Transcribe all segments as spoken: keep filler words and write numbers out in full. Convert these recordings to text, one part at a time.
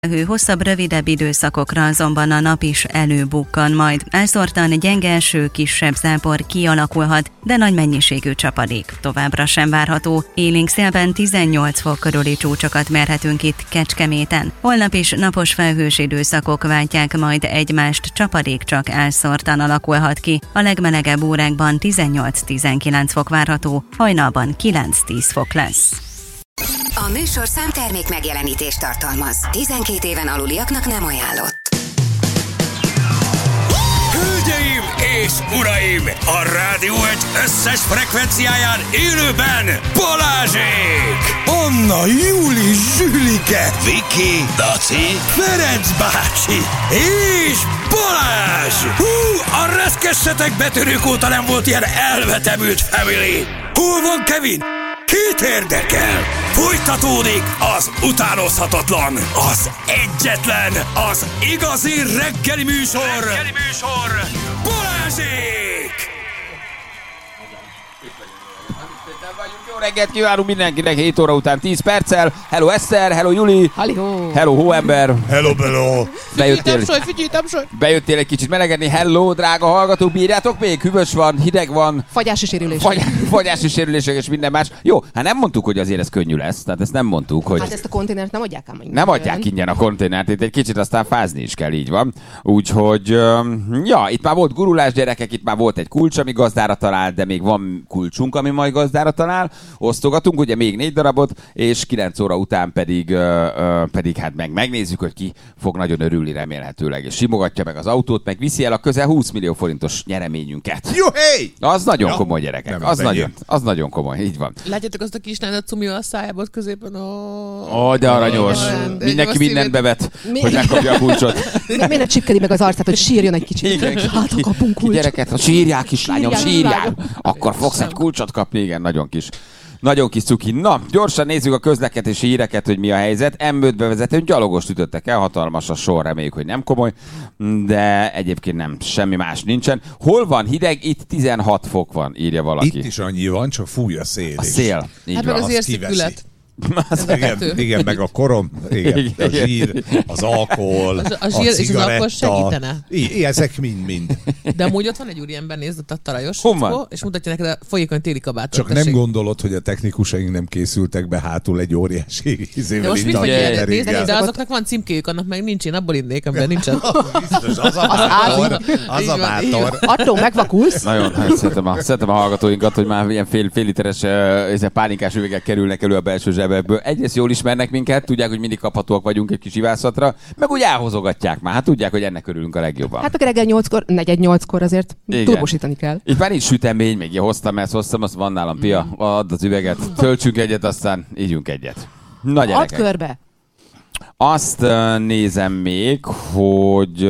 Hő hosszabb, rövidebb időszakokra azonban a nap is előbukkan majd. Elszórtan gyenge eső, kisebb zápor kialakulhat, de nagy mennyiségű csapadék továbbra sem várható. Élénk szélben tizennyolc fok körüli csúcsokat mérhetünk itt Kecskeméten. Holnap is napos felhős időszakok váltják majd egymást, csapadék csak elszórtan alakulhat ki. A legmelegebb órákban tizennyolc-tizenkilenc fok várható, hajnalban kilenc-tíz fok lesz. A műsorszám termék megjelenítést tartalmaz. tizenkét éven aluliaknak nem ajánlott. Hölgyeim és uraim! A Rádió egy összes frekvenciáján élőben Balázsék! Anna, Júli, Zsülike, Viki, Daci, Ferenc bácsi és Balázs! Hú, a reszkessetek betörők óta nem volt ilyen elvetemült family! Hol van Kevin? Kit érdekel? Folytatódik az utánozhatatlan, az egyetlen, az igazi reggeli műsor, reggeli műsor, Balázsék! Jó reggelt kívánunk mindenkinek, hét óra után tíz perccel. Hello Eszter, hello Juli. Halihó. Hello Hóember. Hello, bello. Bejöttél, Figyeltem, soly. bejöttél egy kicsit melegedni. Hello, drága hallgatók, bírjátok még? Hűvös van, hideg van. Fagyási sérülés. Fagy, fagyási sérülések és minden más. Jó, hát nem mondtuk, hogy azért ez könnyű lesz. Tehát ezt nem mondtuk, hogy... Hát ezt a konténert nem adják ám. Nem adják ingyen a konténert, itt egy kicsit aztán fázni is kell, így van. Úgyhogy, ja, itt már volt gurulás, gyerekek, itt már volt egy kulcs, ami gazdára talál, de még van kulcsunk, ami majd gazdára talál. Osztogatunk, ugye még négy darabot, és kilenc óra után pedig, ö, ö, pedig hát meg megnézzük, hogy ki fog nagyon örülni remélhetőleg, és simogatja meg az autót, meg viszi el a közel húsz millió forintos nyereményünket. Jó, hey! Az nagyon Ja, komoly, gyerekek, nem az az nagyon, enyém. az nagyon komoly, így van. Látjátok azt a kislányot cumival a szájából középen? Ó, Ó, de aranyos. Igen. Mindenki Egy mindent szívét- bevet, Mi- hogy megkapja a kulcsot. Mi- Miért ne csipkedi meg az arcát, hogy sírjon egy kicsit? Igen. Hát a kapunk kulcsot. Gyereket, ha sírják, kislányom, Sírjál, sírjál, vágom. akkor fogsz egy kulcsot kapni, igen, nagyon kis. Nagyon kis cuki. Na, gyorsan nézzük a közlekedési híreket, hogy mi a helyzet. em öt bevezetőn gyalogost ütöttek el, hatalmas a sor, reméljük, hogy nem komoly, de egyébként nem, semmi más nincsen. Hol van hideg? Itt tizenhat fok van, írja valaki. Itt is annyi van, csak fúj a szél. A is. szél, így Hát van. meg az azt érszikület. Az igen, igen, meg a korom, igen, Igen. a zsír, az alkohol, A- a zsír és az cigaretta. alkohol segítene? I- ezek mind-mind. De amúgy ott van egy úriember, nézd a talajos Hol van? fickó, és mutatja neked a folyékony téli kabátot. Csak nem tessék. gondolod, hogy a technikusaink nem készültek be hátul egy óriási De izével, most mit itt a vagy Ugye, ilyen? Nézd, cateringgel. de azoknak van címkéjük, annak meg nincs, én abból innék, amiben nincsen. Biztos, az a bátor, az Így a van, így bátor. Attól megvakulsz. Nagyon, hát szeretem a, szeretem a hallgatóinkat, hogy már ilyen fél, fél literes uh, pálinkás üvegek kerülnek elő a belső zsebekből. Egyrészt jól ismernek minket, tudják, hogy mindig kaphatóak vagyunk egy kis ivászatra, meg úgy elhozogatják már, hát tudják, hogy ennek örülünk a legjobban. Hát meg reggel nyolckor, negyed nyolckor azért Igen. turbosítani kell. Itt már nincs sütemény, még ja, hoztam ezt, hoztam, azt van nálam, Pia, add az üveget, töltsünk egyet, aztán ígyunk egyet. Na Add gyerekek, körbe. azt uh, nézem még, hogy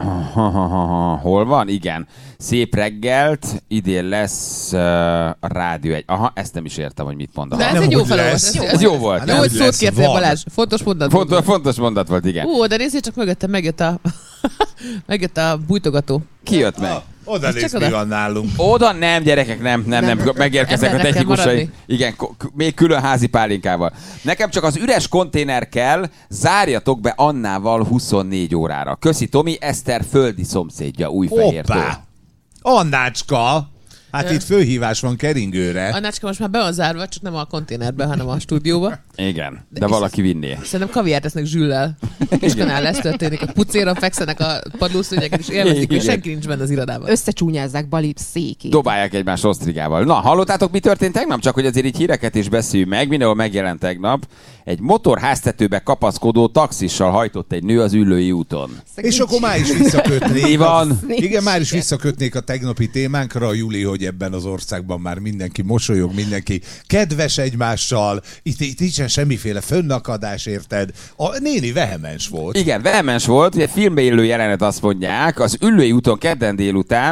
uh, hol van? Igen, szép reggelt, idén lesz uh, a rádió egy. Aha, ezt nem is értem, hogy mit mond. De ez Nem egy jó úgy felolvas. lesz. Ez, Ez ez jó volt. Hát jó, nem hogy úgy szót lesz, kértél, van. Balázs. Fontos mondat. Fontos, fontos mondat volt, igen. Ú, de nézzél csak mögöttem, megjött a, megjött a bújtogató. Ki jött meg? Oda Ez néz, csak mi oda. van nálunk. Oda nem, gyerekek, nem, nem, nem, Nem. megérkeznek a Embernek kell technikusai. maradni. Igen, ko- k- még külön házi pálinkával. Nekem csak az üres konténer kell, zárjatok be Annával huszonnégy órára. Köszi Tomi, Eszter földi szomszédja Újfehértől. Hoppá! Annácska! Hát Ö. itt főhívás van keringőre. Annácska most már be van zárva, csak nem a konténerbe, hanem a stúdióba. Igen, de valaki vinné. Szerintem kaviárt esznek Zsüllel. Kiskanál ez történik. A pucéron fekszenek a padlószőnyeken, és élvezik, hogy Igen. senki nincs benne az irodában. Összecsúnyázzák Bali székét. Dobálják egymást osztrigával. Na, hallottátok, mi történt tegnap? Csak hogy azért így híreket is beszéljünk meg. Mindenhol megjelent tegnap. Egy motorháztetőbe kapaszkodó taxissal hajtott egy nő az Üllői úton. És akkor már is visszakötnék. Mi van? Igen, már is visszakötnék a tegnapi témánkra, Júli, hogy ebben az országban már mindenki mosolyog, mindenki kedves egymással, itt, itt nincsen semmiféle fönnakadás, érted? A néni vehemens volt. Igen, vehemens volt, ugye filmbe illő jelenet, azt mondják, az Üllői úton kedden délután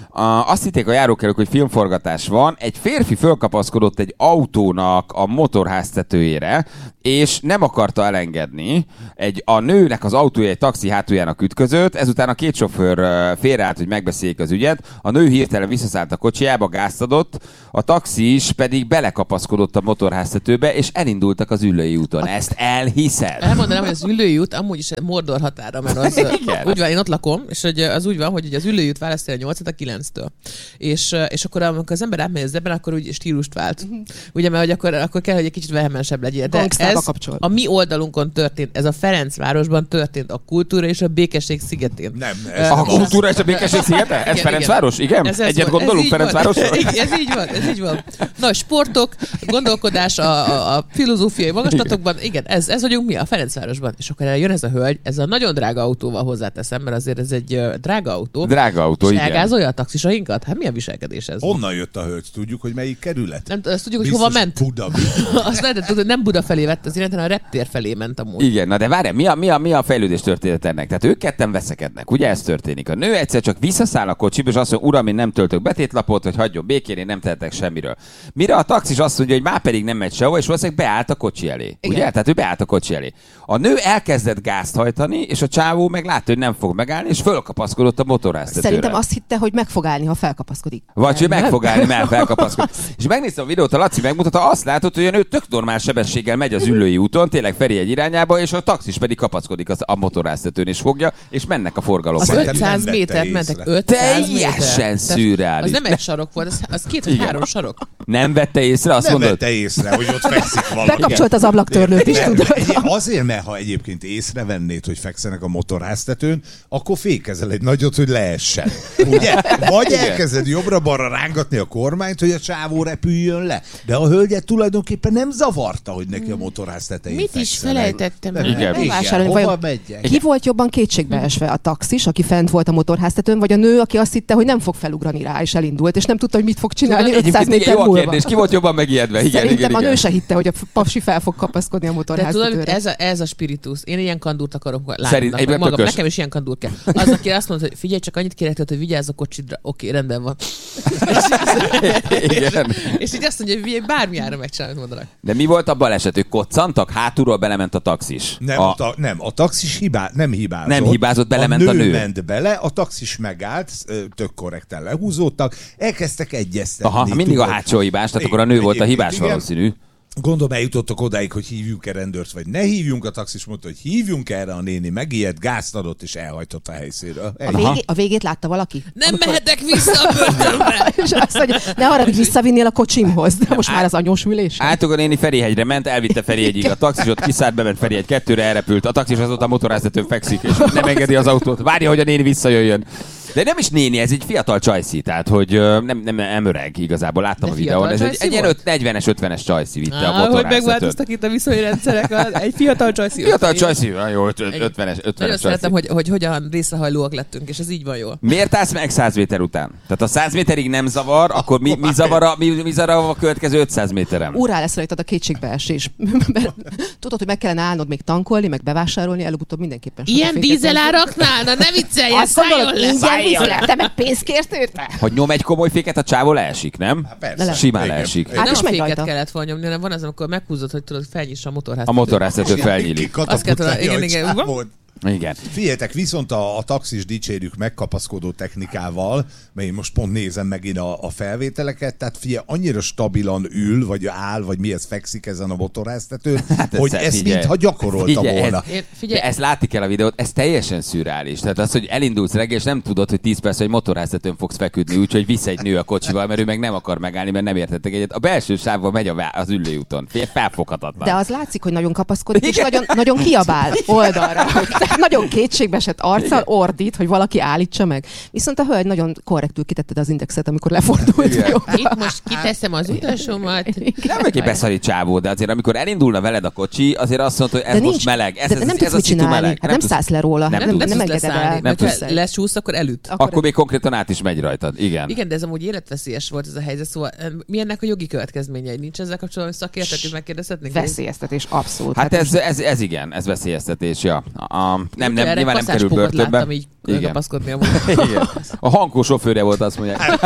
A, azt hitték a járókelők, hogy filmforgatás van. Egy férfi fölkapaszkodott egy autónak a motorháztetőjére, és nem akarta elengedni. Egy, a nőnek az autója egy taxi hátuljának ütközött, ezután a két sofőr félreállt, hogy megbeszéljék az ügyet. A nő hirtelen visszaszállt a kocsijába, gázt adott, a taxis pedig belekapaszkodott a motorháztetőbe, és elindultak az Üllői úton. Ezt elhiszed? Elmondanám, hogy az Üllői út amúgy is Mordor határa, mert az úgy van, én ott lakom, és hogy az úgy van, hogy az Üllői út választja a nyolcat a kilenctől. És, és akkor, amikor az ember átmegy az ebben, akkor úgy stílust vált. Ugye, mert hogy akkor, akkor kell, hogy egy kicsit vehemensebb legyél. De ez a mi oldalunkon történt, ez a Ferencvárosban történt, a Kultúra és a Békesség szigetén. Nem, ez A Kultúra és a Békesség szigete? Ez igen, Ferencváros? Igen? Ez, ez Egyet van, gondolunk ez Ferencvárosra? Ez így van, ez így van. Na, sportok, gondolkodás a, a, a filozófiai magaslatokban, igen, ez, ez vagyunk mi a Ferencvárosban. És akkor jön ez a hölgy, ez a nagyon drága autóval hozzáteszem, mert azért ez egy uh, drága autó. Drága autó, és igen. elgázolja a taxisainkat? Hát milyen viselkedés ez? Honnan jött a hölgy? Tudjuk, hogy melyik kerület? Nem, azt tudjuk, hogy Biztos hova ment. Buda. Azt lehetett tudni, hogy nem Buda felé vett, az irányítani a reptér felé ment amúgy. Igen, na de várj, mi a, mi, a, mi a fejlődés történet ennek? Tehát ők ketten veszekednek, ugye ez történik. A nő egyszer csak visszaszáll a kocsiba, és azt mondja, uram, én nem töltök betétlapot, hogy hagyjon békén, én nem tehetek semmiről. Mire a taxis azt mondja, hogy már pedig nem megy sehova, és valószínűleg beállt a kocsi elé. Igen. Ugye? Tehát ő beállt a kocsi elé. A nő elkezdett gázt hajtani, és a csávó meg látta, hogy nem fog megállni, és fölkapaszkodott a motorháztetőre. Szerintem azt hitte, hogy meg fog állni, ha felkapaszkodik. Vagy hogy meg fog állni, mert felkapaszkodik. És megnéztem a videót, a Laci megmutatta, azt látod, hogy a nő tök normál sebességgel megy az Üllői úton, tényleg Feri egy irányába, és a taxis pedig kapaszkodik a motorháztetőn, és fogja, és mennek a forgalomban. Az Szerintem ötszáz nem vette métert észre. mentek. ötszáz Teljesen méter. szürreális. Az nem egy sarok volt, az, az két vagy Igen. három sarok. Nem vette észre, azt Nem mondod? vette észre, hogy ott fekszik valaki. Bekapcsolt az ablaktörlőt is, Nem, tudod. egy- Azért, mert ha egyébként észrevennéd, hogy fekszenek a motorháztetőn, akkor fékezel egy nagyot, hogy leessen. Ugye? Vagy elkezded jobbra-balra rángatni a kormányt, hogy a csávó repüljön le. De a hölgyet tulajdonképpen nem zavarta, hogy neki a motorháztetején Mit is fekszenek. felejtettem Nem, el? Igen. Megvásárolni, Hova vajon megyek? ki volt jobban kétségbe esve? A taxis, aki fent volt a motorháztetőn, vagy a nő, aki azt hitte, hogy nem fog felugrani rá, és elindult, és nem tudta, hogy mit fog csinálni ötszáz Egyébként igen, méter jó a múlva. kérdés, ki volt jobban megijedve? Igen, Szerintem igen, a nő igen. se hitte, hogy a pasi fel fog kapaszkodni a De tudod, motorháztetőre. ez a, ez a spiritus. Én ilyen kandúrt akarok Szerint- látni. egyben Magam, tökös. nekem is ilyen kandúr kell. Az, aki azt mondta, hogy figyelj, csak annyit kérek tőled, hogy vigyázz a kocsidra. Oké, rendben van. Igen. És így azt mondja, hogy figyelj, bármiára megcsinálod, mondanak. De mi volt a baleset? Ők koccantak? Hátulról belement a taxis. Nem, a... a... Ta, nem, a taxis hibá, nem hibázott. Nem hibázott, belement a a nő. nő. ment bele, a taxis megállt, ö, tök korrekten lehúzódtak, elkezdtek egyeztetni. Aha, mindig a tudod. hátsó hibás, tehát akkor a nő Igen, volt a egyébként hibás igen. valószínű. Gondolom eljutottak odáig, hogy hívjuk-e rendőrt, vagy ne hívjunk. A taxis mondta, hogy hívjunk erre, a néni megijedt, gázt adott, és elhajtott a helyszínről. A, végé, a végét látta valaki? Nem mehetek vissza a börtönbe! És azt mondja, ne arra, hogy visszavinnél a kocsimhoz. De most már az anyós ülés. Álltok a néni Ferihegyre ment, elvitte Ferihegyig a taxis, ott kiszállt, bement Ferihegy kettőre, elrepült. A taxis azóta a motorháztetőn fekszik, és nem engedi az autót. Várja, hogy a néni visszajöjjön. De nem is néni, ez egy fiatal csajszi, tehát hogy ö, nem, nem, nem öreg igazából, láttam De a videón. Ez fiatal egy, egy csajszi ilyen volt? öt- negyvenes, ötvenes csajszi vitte a Á, hogy motorháztetőn. megváltoztak itt a viszonyrendszerek, a- egy fiatal csajszi. Fiatal csajszi, ah, jó, öt- ötvenes, Nagyon ötvenes szeretem, csajszi. hogy, hogy hogyan részrehajlóak lettünk, és ez így van jól. Miért állsz meg száz méter után? Tehát ha száz méterig nem zavar, akkor mi, mi, zavar, a, mi, mi zavar a következő ötszáz méteren? Úrá lesz rajtad a kétségbeesés. Mert tudod, hogy meg kellene állnod még tankolni, meg bevásárolni, előbb-utóbb mindenképpen. sok a Ilyen fékezés. dízeláraknál? Na ne viccelj, Azt gondolod, szálljon le! ingyen Szálljon vízre? le! Te meg pénzt kérsz tőle? Hogy nyom egy komoly féket, a csávó leesik, nem? Persze. Le- Simán Igen. leesik. Hát Nem is a megy féket rajta. kellett volna nyomni, hanem van az, amikor meghúzod, hogy tudod, felnyissa a A motorháztetőt. motorháztető felnyílik. Azt kell tudni, igen, igen. Igen. Figyeljetek, viszont a, a taxis dicsérjük megkapaszkodó technikával, mert én most pont nézem megint a, a felvételeket, tehát figyelj, annyira stabilan ül, vagy áll, vagy mi ez fekszik ezen a motorháztetőn, Hát hogy ez- ezt figyelj. mintha gyakorolta Figyelj, volna. Ez, Én- figyelj. de ezt látni kell a videót, ez teljesen szürreális. Tehát az, hogy elindulsz reggel, és nem tudod, hogy tíz perc, hogy motorháztetőn fogsz feküdni, úgyhogy visz egy nő a kocsival, mert ő meg nem akar megállni, mert nem értettek egyet. A belső sávban megy a vá- az Üllői úton. Figyelj, felfoghatatlan. De az látszik, hogy nagyon kapaszkodik, és nagyon, nagyon kiabál oldalra. Tehát nagyon kétségbeesett arccal ordít, hogy valaki állítsa meg. Viszont a hölgy nagyon korrektül kitette az indexet, amikor lefordult. Igen. Jó. Itt most kiteszem az utasomat. Nem neki beszarít csávó, de azért amikor elindulna veled a kocsi, azért azt mondta, hogy ez De most nincs, meleg. Ez, de ez, nem ez, tudsz ez a mit szitu csinálni. meleg. Hát nem tudsz- szállsz le róla. Nem Nem, tudsz. nem, nem tudsz engeded el. leszállni, mert Tudsz ha el. lesúsz, akkor elüt. Akkor még konkrétan át is megy rajtad. Igen. Igen, de ez amúgy életveszélyes volt ez a helyzet, szóval em, mi ennek a jogi következményei? Nincs ezzel kapcsolatban, hogy szakértőt megkérdezhetnénk? Veszélyeztetés, abszolút. Hát ez, ez, ez igen, ez veszélyeztetés, ja. A, nem, nem, Erre nyilván nem kerül kaszáspokot börtönbe. láttam így kapaszkodni. Igen. A Hankó sofőre volt, azt mondják.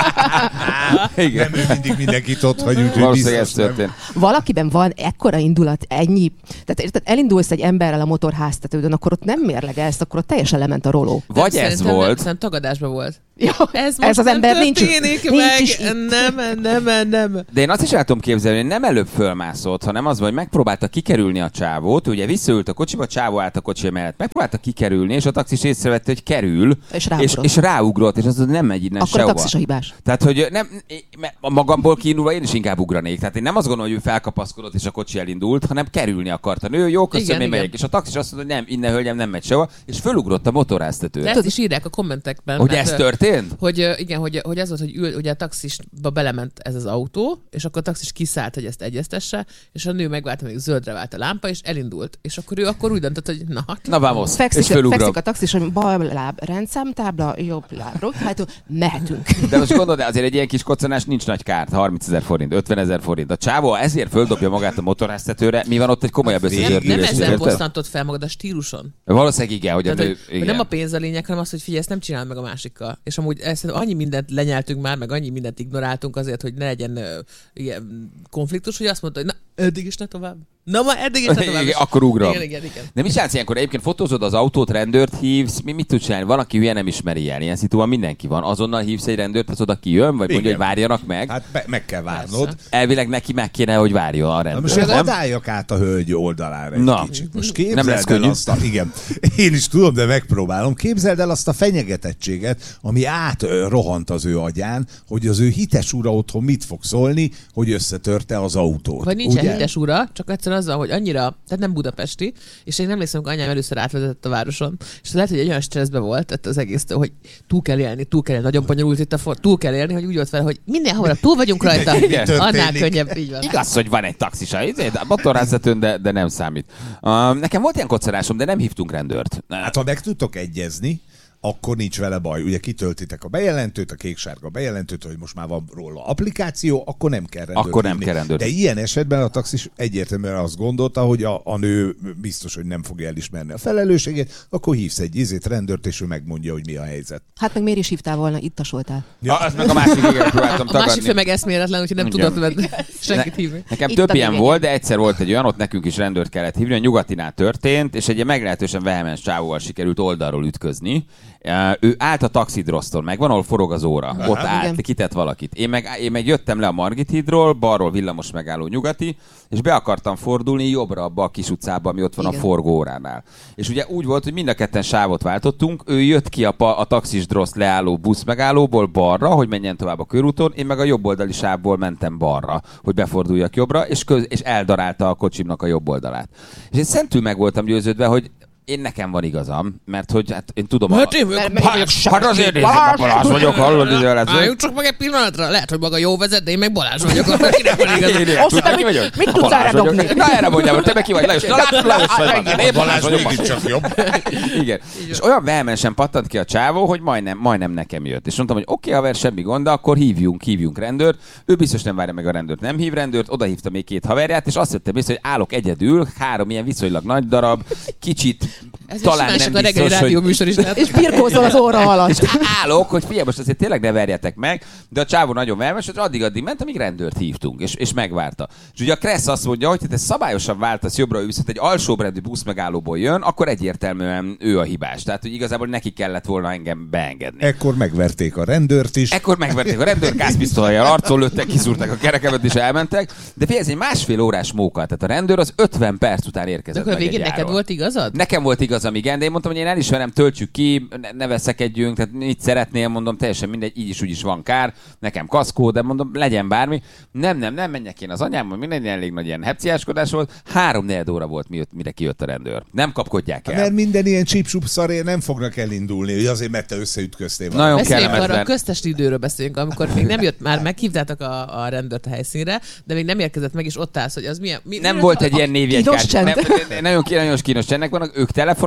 Igen. Nem ő mindig mindenkit ott hagy, úgyhogy valószínűleg ez biztos történt. Valakiben van ekkora indulat, ennyi. Tehát érted, elindulsz egy emberrel a motorháztetődön, akkor ott nem mérlegelsz, akkor ott teljesen lement a roló. Vagy nem, ez szerintem, volt. Nem, tagadásban volt. Ja, Ez, ez az ember nincs, nincs nincs meg. is itt. Nem, nem, nem. De én azt is el tudom képzelni, hogy nem előbb fölmászott, hanem az, hogy megpróbálta kikerülni a csávót, ugye visszaült a kocsiba, a csávó állt a kocsi mellett, megpróbálta kikerülni, és a taxis észrevette, hogy kerül, És és, ráugrott. és ráugrott, és az nem megy innen Akkor a sehova. taxis a hibás. Tehát, hogy nem, a magamból kiindulva én is inkább ugranék. Tehát én nem azt gondolom, hogy ő felkapaszkodott és a kocsi elindult, hanem kerülni akart a nő. Jó, köszönöm, Igen, én igen. megyek. És a taxis azt mondta, hogy nem, innen hölgyem nem megy sehova, és fölugrott a De motorháztetőre. ezt is írják a kommentekben. Hogy mert, ez történt? Hogy ö, igen, hogy, hogy az volt, hogy ül, ugye a taxisba belement ez az autó, és akkor a taxis kiszállt, hogy ezt egyeztesse, és a nő megválta, még zöldre vált a lámpa, és elindult. És akkor ő akkor úgy döntött, hogy na, hát, Na vamos, és Fekszik, fölugrott. fekszik a taxis, hogy bal láb rendszámtábla, jobb láb rögtön, mehetünk. De most gondolod, de azért egy ilyen kis koccanás nincs nagy kárt, harmincezer forint, ötvenezer forint. A csávó ezért földobja magát a motorháztetőre, mi van ott egy komolyabb nem, nem összezördülés. ezzel érted? bosszantott fel magad a stíluson. Valószínűleg igen, hogy a Tehát, nő... hogy, hogy Igen. nem a pénz a lényeg, hanem az, hogy figyelj, ezt nem csinál meg a másikkal. És amúgy ezt, annyi mindent lenyeltünk már, meg annyi mindent ignoráltunk azért, hogy ne legyen uh, ilyen konfliktus, hogy azt mondta, hogy na, eddig is ne tovább. Na, ma eddig is ne tovább. Igen, akkor ugrom. Igen, igen, igen. De mi csinálsz ilyenkor? Egyébként fotózod az autót, rendőrt hívsz, mi mit tudsz csinálni? Van, aki hülye nem ismeri ilyen. Ilyen szituban mindenki van. Azonnal hívsz egy rendőrt, az oda kijön, vagy mondja, Igen. hogy várjanak meg. Hát be, meg kell várnod. Persze. Elvileg neki meg kéne, hogy várjon a Na rendőr. most én nem? hadáljak át a hölgy oldalára egy Na. kicsit. Most Nem képzeld lesz el könnyű. azt a, igen, én is tudom, de megpróbálom. Képzeld el azt a fenyegetettséget, ami átrohant az ő agyán, hogy az ő hites ura otthon mit fog szólni, hogy összetörte az autót. Vagy nincsen ugye? hites ura, csak egyszerűen azzal, hogy annyira, tehát nem budapesti, és én emlékszem, hogy anyám először átvezetett a városon, és lehet, hogy egy olyan stresszbe volt tehát az egésztől, hogy túl kell élni, túl kell élni, nagyon bonyolult itt a for, túl kell élni, hogy úgy volt vele, hogy minden hamarabb túl vagyunk rajta, Igen. annál Történik. könnyebb, így van. Igaz, hogy van egy taxisa, ezért a motorháztetőn, de, de nem számít. Uh, nekem volt ilyen koccanásom, de nem hívtunk rendőrt. Hát ha meg tudtok egyezni, akkor nincs vele baj. Ugye kitöltitek a bejelentőt, a kék-sárga bejelentőt, hogy most már van róla applikáció, akkor nem kell rendőrt Akkor nem hívni. kell rendőrt. De ilyen esetben a taxis egyértelműen azt gondolta, hogy a, a nő biztos, hogy nem fogja elismerni a felelősséget, akkor hívsz egy ízét rendőrt, és ő megmondja, hogy mi a helyzet. Hát meg miért is hívtál volna, itt tasoltál. Ja, azt meg a másik igen, próbáltam A másik tagadni. fő meg eszméletlen, úgyhogy nem Igen. tudott venni senkit hívni. Nekem Itt több a ilyen végén. volt, de egyszer volt egy olyan, ott nekünk is rendőrt kellett hívni, a Nyugatinál történt, és egy ilyen meglehetősen vehemens csávóval sikerült oldalról ütközni. Uh, ő állt a taxidroszton, meg van, ahol forog az óra. Aha, ott állt, igen. kitett valakit. Én meg, én meg jöttem le a Margit hídról, balról villamos megálló Nyugati, és be akartam fordulni jobbra abba a kis utcába, ami ott van Igen. a forgóóránál. És ugye úgy volt, hogy mind a ketten sávot váltottunk, ő jött ki a, pa, a taxis droszt leálló busz megállóból balra, hogy menjen tovább a körúton, én meg a jobboldali sávból mentem balra, hogy beforduljak jobbra, és, köz, és eldarálta a kocsimnak a jobb oldalát. És én szentül meg voltam győződve, hogy én nekem van igazam, mert hogy hát én tudom... Hát a... én vagyok, Mert- vagyok Hát azért nézzük, a Balázs vagyok, hallod, ide lesz. Álljunk csak meg egy pillanatra, lehet, hogy maga jó vezet, de én meg Balázs vagyok, akkor kinek van igaz. Azt Tudod, hiszem, ki mit- vagyok? mit A tudsz Balázs erre vagyok. dobni? Na erre mondjam, hogy te meg ki vagy, Lajos. Na látod, Lajos vagy. Én Balázs vagyok. mégiscsak jobb. Igen. És olyan vehemensen pattant ki a csávó, hogy majdnem, majdnem nekem jött. És mondtam, hogy oké, okay, haver, semmi gond, de akkor hívjunk, hívjunk rendőrt. Ő biztos nem várja meg a rendőrt, nem hív rendőrt, oda hívta még két haverját, és azt vettem észre, hogy állok egyedül, három ilyen viszonylag nagy darab, kicsit Ez talán is nem a reggeli biztos, hogy rádió műsor is lehet. És birkózol az óra alatt. állok, hogy figyelj, most azért tényleg ne verjetek meg, de a csávó nagyon vermes, hogy addig-addig ment, amíg rendőrt hívtunk, és, és megvárta. És ugye a Kressz azt mondja, hogy te szabályosan váltasz jobbra, ő viszont egy alsóbrendű busz megállóból jön, akkor egyértelműen ő a hibás. Tehát, hogy igazából neki kellett volna engem beengedni. Ekkor megverték a rendőrt is. Ekkor megverték a rendőr, gázpisztolyjal arcon lőttek, kiszúrták a kerekemet és elmentek. De figyelj, ez egy másfél órás móka, tehát a rendőr az ötven perc után De érkezett akkor a meg egy végén neked járól. volt igazad? Nekem volt igazam, igen, de én mondtam, hogy én elismerem, töltsük ki, ne, ne veszekedjünk, tehát mit szeretnél, mondom, teljesen mindegy, így is úgy is van kár, nekem kaszkó, de mondom, legyen bármi. Nem, nem, nem menjek én az anyámmal, minden elég nagy ilyen hepciáskodás volt. Három négy óra volt, mire kijött a rendőr. Nem kapkodják el. Mert minden ilyen csípsup szarért nem fognak elindulni, hogy azért, mert te összeütköztél Nagyon valami. Beszéljünk arra a kellemetlen. köztes időről beszéljünk, amikor még nem jött, már meghívtátok a, a rendőrt a helyszínre, de még nem érkezett meg, és ott állsz, hogy az milyen... Mi, Nem mi volt a- egy ilyen kínos névjegykártya. csend. Nem, nagyon kínos, kínos csendnek vannak, ők telefonálnak,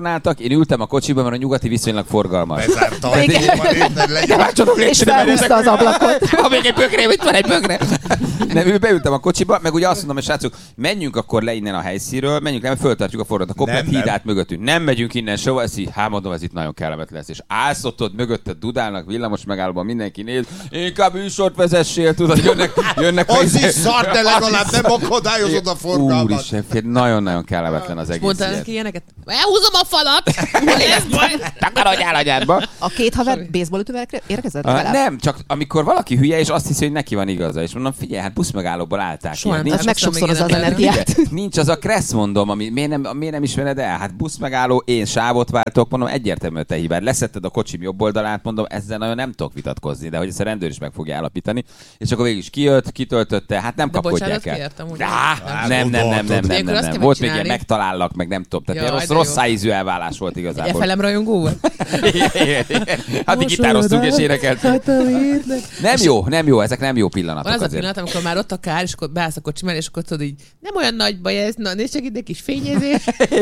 telefonáltak, én ültem a kocsiban, mert a nyugati viszonylag forgalmas. Bezárta, hogy De már csodok, És felhúzta az ablakot. Ha még egy bögré, itt van egy bögré. Nem, ő beültem a kocsiba, meg ugye azt mondom, hogy srácok, menjünk akkor le innen a helyszínről, menjünk le, mert föltartjuk a forratot. A Koplet híd át mögöttünk. Nem megyünk innen soha, ezt így, hát mondom, ez itt nagyon kellemetlen lesz. És állszottod mögötted, dudálnak, villamos megállóban mindenki néz, inkább műsort vezessél, tudod, jönnek, jönnek. Az is szar, de legalább nem akadályozod a forgalmat. Úristen, nagyon-nagyon kellemetlen az egész. Mondtál neki ilyeneket? Elhúzom a falat! Ez baj! Takarodjál anyádba! A két haver baseballütővel érkezett Uh, vele? nem, csak amikor valaki hülye, és azt hiszi, hogy neki van igaza, és mondom, figyelj, hát buszmegállóban állták. Soha nem Az meg sokszor az az energiát. Nincs az a kressz, mondom, ami, miért, nem, miért nem ismered el? Hát buszmegálló, én sávot váltok, mondom, egyértelműen te hibád. Leszetted a kocsim jobb oldalát, mondom, ezzel nagyon nem tudok vitatkozni, de hogy ezt a rendőr is meg fogja állapítani. És akkor végig is kijött, kitöltötte, hát nem de kapkodják el. Kértem, nem, nem, nem, nem, nem, nem, nem. Volt még ilyen megtalállak, meg nem tudom. Tehát Jaj, rossz, rossz szájízű elválás volt igazából. Egy ef el em rajongó volt? Hát így gitároztunk és énekeltünk. Nem jó, nem jó, ezek nem jó pillanatok. Van az azért. a pillanat, amikor már ott a kár, és akkor beállsz a kocsimal, és akkor tudod így, nem olyan nagy baj ez, na nézd csak itt egy kis fényezés.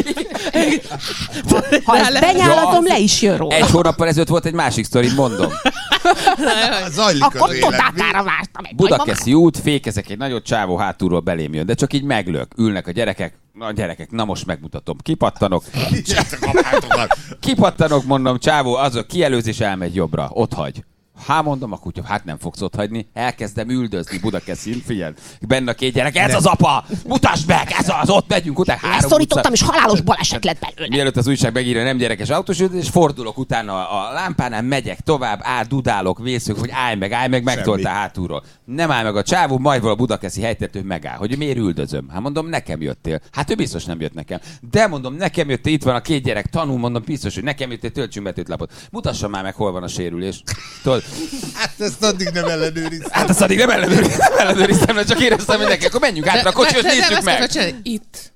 Ha ezt benyálatom, le is jön róla. Egy hónappal ezelőtt volt egy másik sztori, mondom. Zajlik Akkor az élet. totátára vártam egy Budakeszi út, fékezek, egy nagyot csávó hátulról belém jön, de csak így meglök. Ülnek a gyerekek, na gyerekek, na most megmutatom. Kipattanok. Kipattanok, mondom, csávó, az a kielőzés elmegy jobbra. Ott hagy. Há, mondom, a kutya, hát nem fogsz ott hagyni. Elkezdem üldözni Budakeszin, figyelj. Benne a két gyerek, ez nem. Az apa! Mutasd meg, ez az, ott megyünk utána. Három Leszorítottam, utca. és halálos baleset lett belőle. Mielőtt az újság megírja, nem gyerekes autós üldözés, fordulok utána a lámpánál, megyek tovább, átdudálok, vészök, hogy állj meg, állj meg, megtolta hátulról. Nem áll meg a csávó, majd val a budakeszi helytető megáll, hogy miért üldözöm. Hát mondom, nekem jöttél. Hát ő biztos nem jött nekem. De mondom, nekem jöttél, itt van a két gyerek, tanul, mondom, biztos, hogy nekem jöttél, töltsünk betűtlapot. Mutassa már meg, hol van a sérülés. Tudod? Hát ezt addig nem ellenőriztem. Hát azt addig nem ellenőriztem, nem ellenőriztem, de csak éreztem, hogy neki, akkor menjünk át a kocsihoz, nézzük meg. Itt.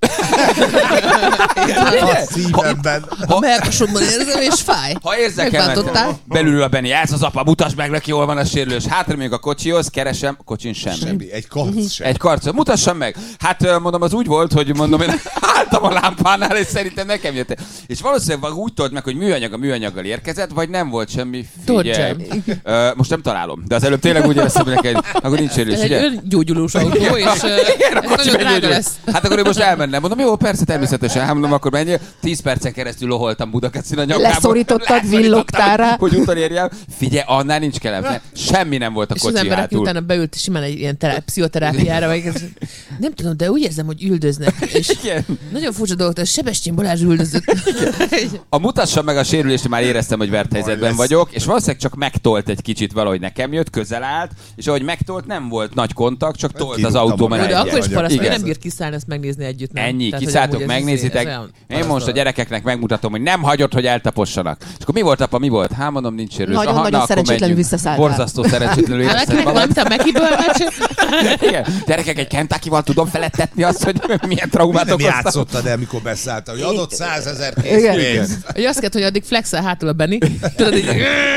A szívemben. A melkasomban érzem, és fáj. Ha érzek belül a Benni, ez az apa, mutasd meg neki, hol van a sérülés. Hátra megyünk a kocsihoz, keresem, a kocsin semmi. Semmi, egy karc sem. Egy karc, mutassam meg. Hát mondom, az úgy volt, hogy mondom, én álltam a lámpánál, és szerintem nekem jött. És valószínűleg úgy tolt meg, hogy műanyag a műanyaggal érkezett, vagy nem volt semmi. Figyelj. Uh, most nem találom, de az előbb tényleg úgy éreztem, hogy neked, akkor nincs sérülés, ez egy öngyógyulós autó, és igen, ez nagyon drága lesz. Hát akkor én most elmennem. Mondom, jó, persze, természetesen. Hát mondom, akkor menjél. Tíz percen keresztül loholtam Budakeszin a nyakába. Leszorítottad, villogtál rá. Hogy utolérjem. Figyelj, annál nincs kellemetlen. Semmi nem volt a és kocsi az emberek hátul. utána beült simán egy ilyen terá- pszichoterápiára, vagy ez, nem tudom, de úgy érzem, hogy üldöznek. És igen. Nagyon furcsa dolog, hogy Sebestyén Balázs üldözött. A mutassam meg a sérülést, már éreztem, hogy vert helyzetben vagyok, és valószínűleg csak megtolt egy kicsit valahogy nekem jött, közel állt, és ahogy megtolt, nem volt nagy kontakt, csak tolt az autó De mennyire. akkor is paraszt, hogy Igen. nem bír kiszállni, ezt megnézni együtt. Nem? Ennyi, Tehát, kiszálltok, hogy amúgy ez- megnézitek. ez olyan Én most a paraszt gyerekeknek megmutatom, hogy nem hagyod, hogy eltapossanak. És akkor mi volt, apa, mi volt? Hát mondom, nincs sérülés. Nagyon- Aha, nagyon na, akkor szerencsétlenül menjünk. visszaszálltál. Borzasztó szerencsétlenül dolog. éreztem Hát, magam. nem tudom, Mekiből meccs. Igen. Gyerekek, egy Kentucky-val tudom felettetni azt, hogy milyen traumát Nem okoztam. játszottad el, mikor beszálltál, hogy adott százezer Igen. készpénzt. Hogy azt kellett, hogy addig flexel hátul a Benni. Tudod, így...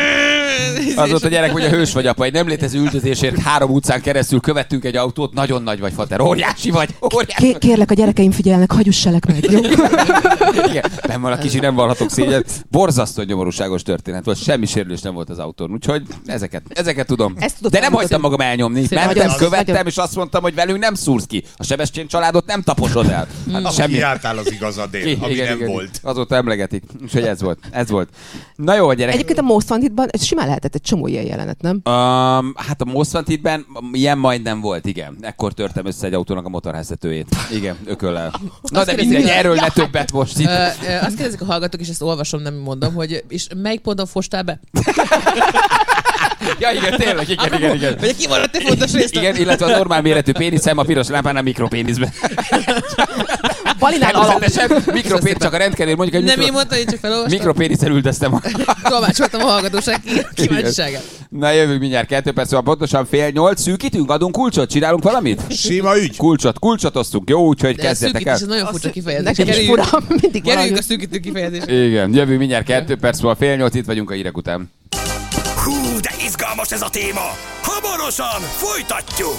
Az volt a gyerek, hogy a hős vagy, apa, egy nem létező üldözésért három utcán keresztül követtünk egy autót, nagyon nagy vagy, fater, óriási vagy, óriási. Ké- kérlek, a gyerekeim figyelnek, hagyusselek meg, jó? Igen, nem van a kicsi, nem vallhatok szégyen. Borzasztó nyomorúságos történet volt, semmi sérülés nem volt az autón, úgyhogy ezeket, ezeket tudom. Ezt tudod De nem felmutatni. hagytam magam elnyomni, Szerintem mentem, nagyon- követtem, nagyon- és azt mondtam, hogy velünk nem szúrsz ki. A Sebestyén családot nem taposod el. Hát Semmi. semmi. Kiálltál az igazadért, ami Igen, nem igen, volt. azóta emlegetik. Úgyhogy ez volt. Ez volt. Na jó, gyerek. Egyébként a Most Wantedban ez simán lehetett egy csomó ilyen jelenet, nem? Um, hát a Most Wantedben ilyen majdnem volt, igen. Ekkor törtem össze egy autónak a motorháztetőjét. Igen, ököllel. Na de mindegy, erről ne többet most itt. Ö, ö, azt kérdezik a hallgatók, és ezt olvasom, nem mondom, hogy és melyik ponton fostál be? Ja, igen, tényleg, igen, igen, igen. Vagy kimaradt egy fontos részt? Igen, illetve a normál méretű péniszem a piros lámpánál mikropéniszben. Balinál alap. Természetesen mikropén, csak a rendkedvér mondjuk, hogy Nem én mikro... mondtam, én csak felolvastam. mikropéniszel üldöztem. Tolmácsoltam a hallgatóság kíváncsiságát. Na jövünk mindjárt kettő perc, szóval pontosan fél nyolc, szűkítünk, adunk kulcsot, csinálunk valamit? Sima ügy. Kulcsot, kulcsot osztunk, jó, úgyhogy De a kezdjetek szűkítés, el. ez nagyon furcsa kifejezés. Nekem is Kerüljünk- fura, mindig Kerüljünk valami. a szűkítő kifejezésre. Igen, jövünk mindjárt kettő perc, szóval fél nyolc, itt vagyunk a hírek után. Hú, de izgalmas ez a téma! Hamarosan folytatjuk!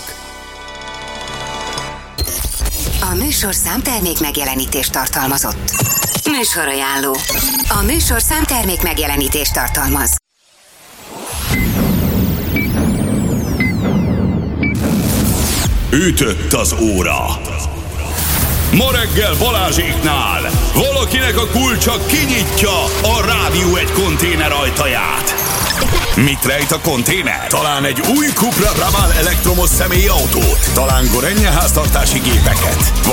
A műsor számtermék megjelenítést tartalmazott. Műsorajánló. A műsor számtermék megjelenítést tartalmaz. Ütött az óra. Ma reggel Balázséknál valakinek a kulcsa kinyitja a Rádió egy konténer ajtaját. Mit rejt a konténer? Talán egy új Cupra Raval elektromos személyautót, talán Gorenje háztartási gépeket,